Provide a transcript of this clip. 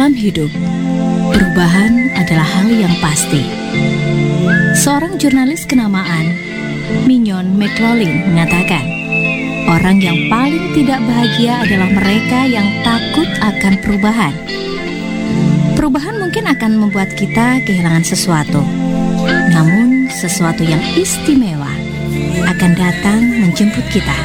Dalam hidup, perubahan adalah hal yang pasti. Seorang jurnalis kenamaan, Mignon McLaughlin, mengatakan, orang yang paling tidak bahagia adalah mereka yang takut akan perubahan. Perubahan mungkin akan membuat kita kehilangan sesuatu, namun sesuatu yang istimewa akan datang menjemput kita.